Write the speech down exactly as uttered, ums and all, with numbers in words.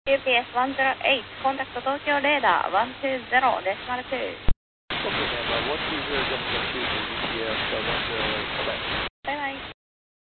U P S one zero eight, contact Tokyo radar one two zero decimal two. Okay, ma'am. Uh, one two zero decimal two for U P